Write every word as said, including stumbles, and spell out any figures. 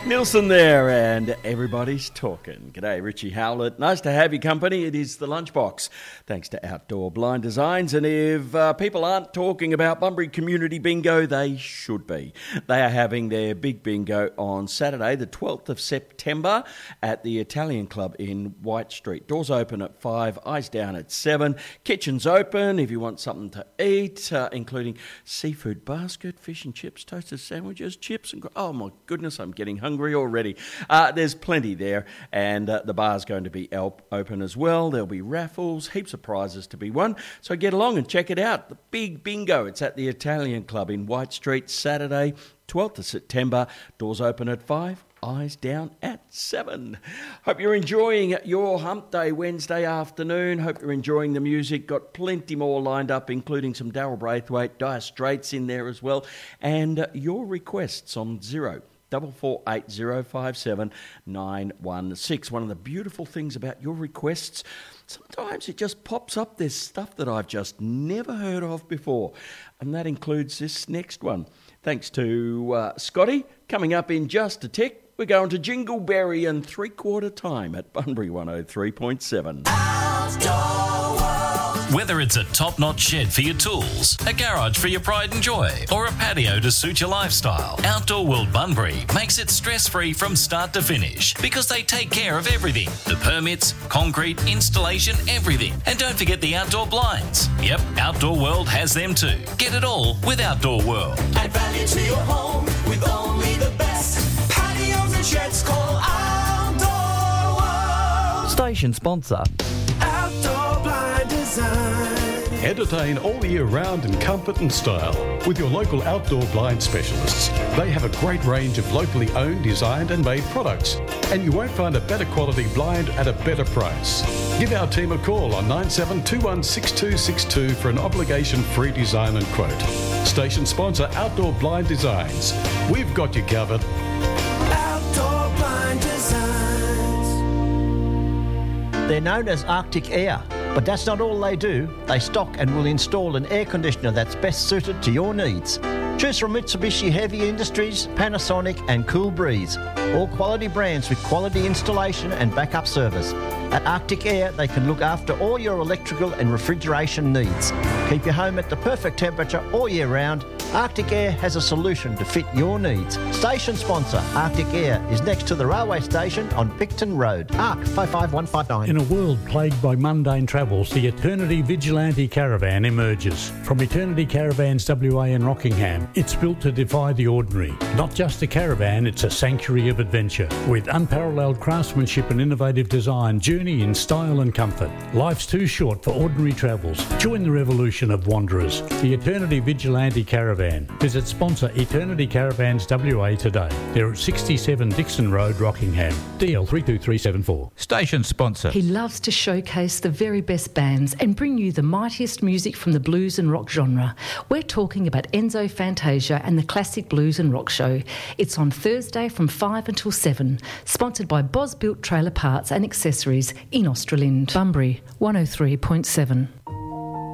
Nielsen there, and everybody's talking. G'day, Richie Howlett. Nice to have your company. It is the Lunchbox, thanks to Outdoor Blind Designs. And if uh, people aren't talking about Bunbury Community Bingo, they should be. They are having their big bingo on Saturday, the twelfth of September, at the Italian Club in White Street. Doors open at five, eyes down at seven. Kitchen's open if you want something to eat, uh, including seafood basket, fish and chips, toasted sandwiches, chips, and... Oh, my goodness, I'm getting hungry already. Uh, there's plenty there, and uh, the bar's going to be el- open as well. There'll be raffles, heaps of prizes to be won, so get along and check it out. The big bingo, it's at the Italian Club in White Street, Saturday, twelfth of September. Doors open at five, eyes down at seven. Hope you're enjoying your hump day Wednesday afternoon. Hope you're enjoying the music. Got plenty more lined up, including some Daryl Braithwaite, Dire Straits in there as well, and uh, your requests on zero double four eight zero five seven nine one six. One of the beautiful things about your requests, sometimes it just pops up. There's stuff that I've just never heard of before, and that includes this next one. Thanks to uh, Scotty. Coming up in just a tick, we're going to Jingleberry and three-quarter time at Bunbury one oh three point seven. Whether it's a top-notch shed for your tools, a garage for your pride and joy, or a patio to suit your lifestyle, Outdoor World Bunbury makes it stress-free from start to finish because they take care of everything. The permits, concrete, installation, everything. And don't forget the outdoor blinds. Yep, Outdoor World has them too. Get it all with Outdoor World. Add value to your home with only the best. Patios and sheds, call Outdoor World. Station sponsor. Outdoor Blind Design. Entertain all year round in comfort and style with your local outdoor blind specialists. They have a great range of locally owned, designed and made products, and you won't find a better quality blind at a better price. Give our team a call on nine seven two one six two six two for an obligation-free design and quote. Station sponsor Outdoor Blind Designs. We've got you covered. Outdoor Blind Designs. They're known as Arctic Air, but that's not all they do. They stock and will install an air conditioner that's best suited to your needs. Choose from Mitsubishi Heavy Industries, Panasonic and Cool Breeze. All quality brands with quality installation and backup service. At Arctic Air, they can look after all your electrical and refrigeration needs. Keep your home at the perfect temperature all year round. Arctic Air has a solution to fit your needs. Station sponsor Arctic Air is next to the railway station on Picton Road. A R C five five one five nine. In a world plagued by mundane travels, the Eternity Vigilante Caravan emerges. From Eternity Caravans W A in Rockingham, it's built to defy the ordinary. Not just a caravan, it's a sanctuary of adventure. With unparalleled craftsmanship and innovative design, journey in style and comfort. Life's too short for ordinary travels. Join the revolution of wanderers. The Eternity Vigilante Caravan. Visit sponsor Eternity Caravans W A today. They're at sixty-seven Dixon Road, Rockingham. D L three two three seven four. Station sponsor. He loves to showcase the very best bands and bring you the mightiest music from the blues and rock genre. We're talking about Enzo Fantasia and the Classic Blues and Rock Show. It's on Thursday from five until seven. Sponsored by Boz Built Trailer Parts and Accessories in Australind. Bunbury one oh three point seven.